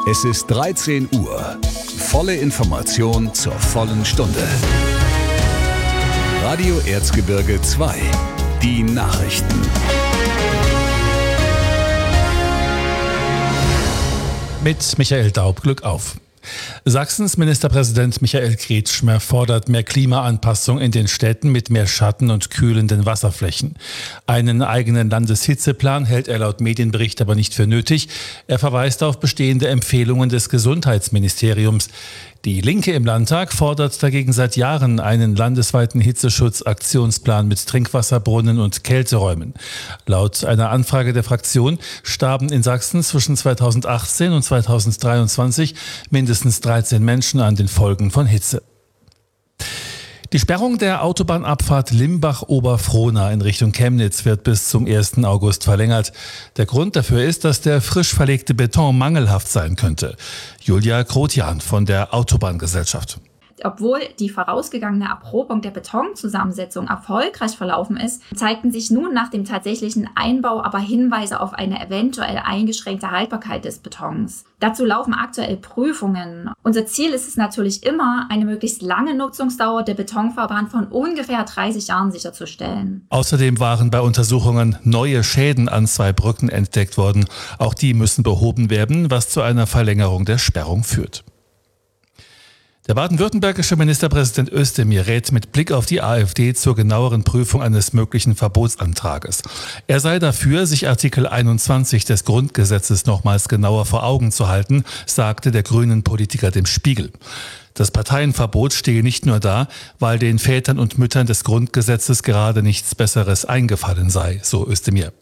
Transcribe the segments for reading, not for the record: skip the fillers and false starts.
Es ist 13 Uhr. Volle Information zur vollen Stunde. Radio Erzgebirge 2. Die Nachrichten. Mit Michael Daub, Glück auf. Sachsens Ministerpräsident Michael Kretschmer fordert mehr Klimaanpassung in den Städten mit mehr Schatten und kühlenden Wasserflächen. Einen eigenen Landeshitzeplan hält er laut Medienbericht aber nicht für nötig. Er verweist auf bestehende Empfehlungen des Gesundheitsministeriums. Die Linke im Landtag fordert dagegen seit Jahren einen landesweiten Hitzeschutzaktionsplan mit Trinkwasserbrunnen und Kälteräumen. Laut einer Anfrage der Fraktion starben in Sachsen zwischen 2018 und 2023 mindestens 13 Menschen an den Folgen von Hitze. Die Sperrung der Autobahnabfahrt Limbach-Oberfrohna in Richtung Chemnitz wird bis zum 1. August verlängert. Der Grund dafür ist, dass der frisch verlegte Beton mangelhaft sein könnte. Julia Grotian von der Autobahngesellschaft. Obwohl die vorausgegangene Erprobung der Betonzusammensetzung erfolgreich verlaufen ist, zeigten sich nun nach dem tatsächlichen Einbau aber Hinweise auf eine eventuell eingeschränkte Haltbarkeit des Betons. Dazu laufen aktuell Prüfungen. Unser Ziel ist es natürlich immer, eine möglichst lange Nutzungsdauer der Betonfahrbahn von ungefähr 30 Jahren sicherzustellen. Außerdem waren bei Untersuchungen neue Schäden an 2 Brücken entdeckt worden. Auch die müssen behoben werden, was zu einer Verlängerung der Sperrung führt. Der baden-württembergische Ministerpräsident Özdemir rät mit Blick auf die AfD zur genaueren Prüfung eines möglichen Verbotsantrages. Er sei dafür, sich Artikel 21 des Grundgesetzes nochmals genauer vor Augen zu halten, sagte der grünen Politiker dem Spiegel. Das Parteienverbot stehe nicht nur da, weil den Vätern und Müttern des Grundgesetzes gerade nichts Besseres eingefallen sei, so Özdemir.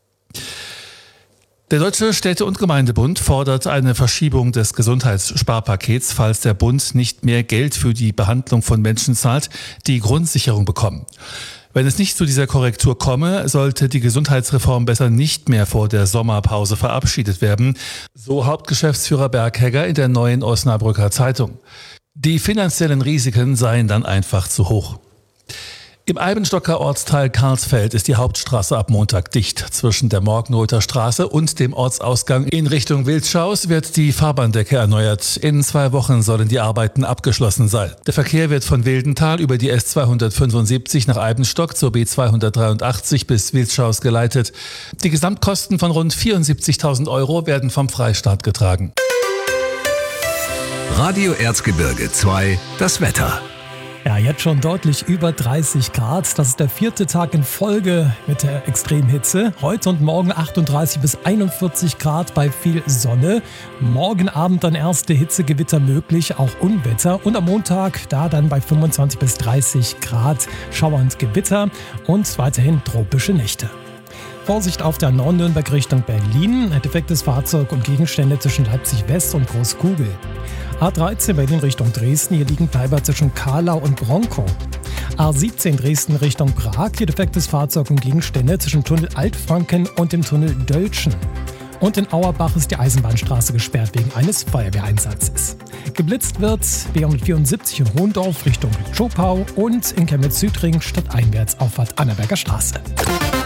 Der Deutsche Städte- und Gemeindebund fordert eine Verschiebung des Gesundheitssparpakets, falls der Bund nicht mehr Geld für die Behandlung von Menschen zahlt, die Grundsicherung bekommen. Wenn es nicht zu dieser Korrektur komme, sollte die Gesundheitsreform besser nicht mehr vor der Sommerpause verabschiedet werden, so Hauptgeschäftsführer Berghegger in der Neuen Osnabrücker Zeitung. Die finanziellen Risiken seien dann einfach zu hoch. Im Eibenstocker Ortsteil Karlsfeld ist die Hauptstraße ab Montag dicht. Zwischen der Morgenröther Straße und dem Ortsausgang in Richtung Wildschaus wird die Fahrbahndecke erneuert. In 2 Wochen sollen die Arbeiten abgeschlossen sein. Der Verkehr wird von Wildenthal über die S275 nach Eibenstock zur B283 bis Wildschaus geleitet. Die Gesamtkosten von rund 74.000 € werden vom Freistaat getragen. Radio Erzgebirge 2, das Wetter. Ja, jetzt schon deutlich über 30 Grad. Das ist der 4. Tag in Folge mit der Extremhitze. Heute und morgen 38 bis 41 Grad bei viel Sonne. Morgen Abend dann erste Hitzegewitter möglich, auch Unwetter. Und am Montag da dann bei 25 bis 30 Grad schauernd Gewitter und weiterhin tropische Nächte. Vorsicht auf der Nord-Nürnberg Richtung Berlin. Defektes Fahrzeug und Gegenstände zwischen Leipzig West und Großkugel. A13 Berlin Richtung Dresden. Hier liegen Bleiber zwischen Kahlau und Bronkow. A17 Dresden Richtung Prag. Hier defektes Fahrzeug und Gegenstände zwischen Tunnel Altfranken und dem Tunnel Döltschen. Und in Auerbach ist die Eisenbahnstraße gesperrt wegen eines Feuerwehreinsatzes. Geblitzt wird B174 in Hohendorf Richtung Schopau und in Chemnitz-Südring stadteinwärts auf Bad Annaberger Straße.